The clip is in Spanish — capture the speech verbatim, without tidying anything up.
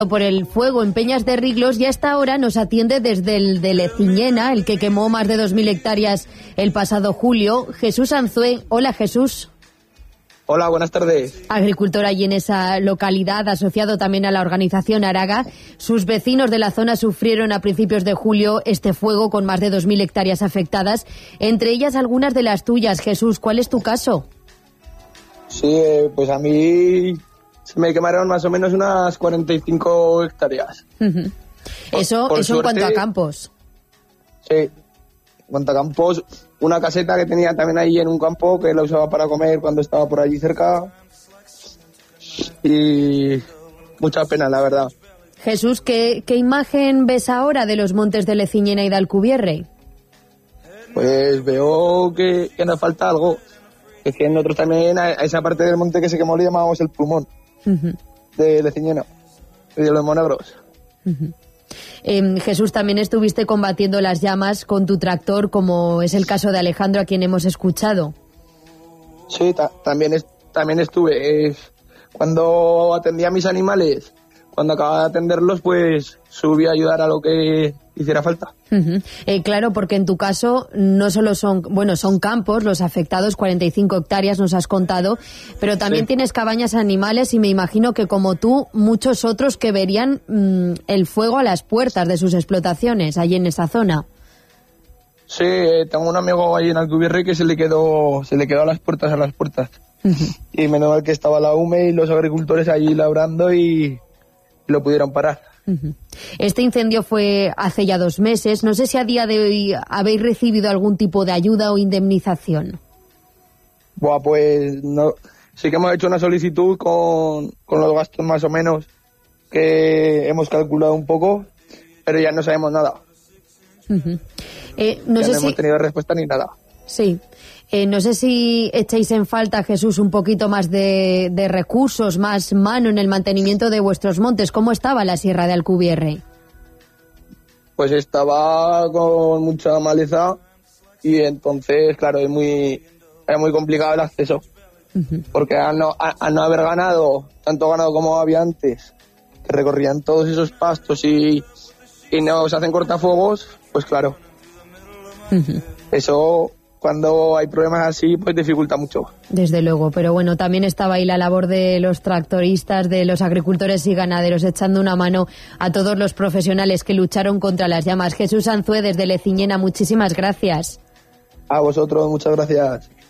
por el fuego en Peñas de Riglos y hasta ahora nos atiende desde el de Leciñena, el que quemó más de dos mil hectáreas el pasado julio, Jesús Anzué. Hola, Jesús. Hola, buenas tardes. Agricultor allí en esa localidad, asociado también a la organización Araga. Sus vecinos de la zona sufrieron a principios de julio este fuego con más de dos mil hectáreas afectadas, entre ellas algunas de las tuyas. Jesús, ¿cuál es tu caso? Sí, pues a mí se me quemaron más o menos unas cuarenta y cinco hectáreas. Uh-huh. Eso, por, por eso suerte, en cuanto a campos. Sí, en cuanto a campos, una caseta que tenía también ahí en un campo que la usaba para comer cuando estaba por allí cerca. Y mucha pena, la verdad. Jesús, ¿qué, qué imagen ves ahora de los montes de Leciñena y de Alcubierre? Pues veo que, que nos falta algo. Es que nosotros también, a esa parte del monte que se quemó le llamamos el pulmón. Uh-huh. de Leciñena y de los Monegros. Uh-huh. Eh, Jesús, también estuviste combatiendo las llamas con tu tractor, como es el caso de Alejandro, a quien hemos escuchado. Sí, ta- también, es, también estuve. Eh, cuando atendía a mis animales, cuando acababa de atenderlos, pues subí a ayudar a lo que hiciera falta. Uh-huh. Eh, claro, porque en tu caso no solo son, bueno, son campos los afectados, cuarenta y cinco hectáreas nos has contado, pero también sí tienes cabañas animales y me imagino que como tú, muchos otros que verían mmm, el fuego a las puertas de sus explotaciones allí en esa zona. Sí, tengo un amigo ahí en Alcubierre que se le quedó, se le quedó a las puertas a las puertas. Uh-huh. Y menos mal que estaba la U M E y los agricultores allí labrando y lo pudieron parar. Uh-huh. Este incendio fue hace ya dos meses. No sé si a día de hoy habéis recibido algún tipo de ayuda o indemnización. Buah, pues no. Sí que hemos hecho una solicitud con, con los gastos más o menos que hemos calculado un poco, pero ya no sabemos nada. Uh-huh. Eh, no ya sé no si... hemos tenido respuesta ni nada. Sí. Eh, no sé si echáis en falta, Jesús, un poquito más de, de recursos, más mano en el mantenimiento de vuestros montes. ¿Cómo estaba la Sierra de Alcubierre? Pues estaba con mucha maleza y entonces, claro, es muy, es muy complicado el acceso. Uh-huh. Porque al no, a, al no haber ganado, tanto ganado como había antes, que recorrían todos esos pastos y, y no se hacen cortafuegos, pues claro. Uh-huh. Eso... Cuando hay problemas así, pues dificulta mucho. Desde luego, pero bueno, también estaba ahí la labor de los tractoristas, de los agricultores y ganaderos, echando una mano a todos los profesionales que lucharon contra las llamas. Jesús Anzué, desde Leciñena, muchísimas gracias. A vosotros, muchas gracias.